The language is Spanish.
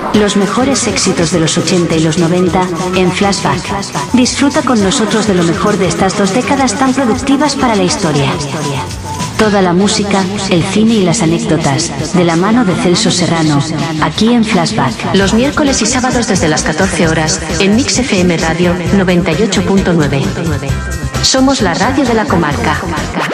Los mejores éxitos de los 80 y los 90 en Flashback. Disfruta con nosotros de lo mejor de estas 2 décadas tan productivas para la historia. Toda la música, el cine y las anécdotas, de la mano de Celso Serrano, aquí en Flashback. Los miércoles y sábados desde las 14 horas, en Mix FM Radio 98.9. Somos la radio de la comarca.